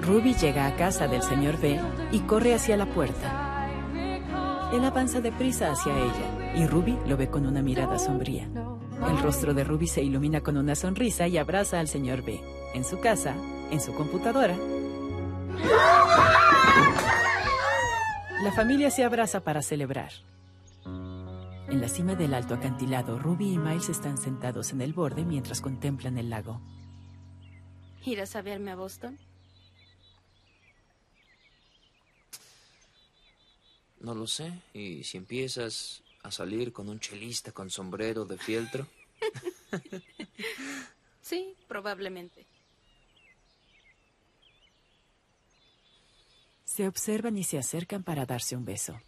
Ruby llega a casa del señor B y corre hacia la puerta. Él avanza deprisa hacia ella y Ruby lo ve con una mirada sombría. El rostro de Ruby se ilumina con una sonrisa y abraza al señor B. En su casa, en su computadora. La familia se abraza para celebrar. En la cima del alto acantilado, Ruby y Miles están sentados en el borde mientras contemplan el lago. ¿Irás a verme a Boston? No lo sé. ¿Y si empiezas a salir con un chelista con sombrero de fieltro? Sí, probablemente. Se observan y se acercan para darse un beso.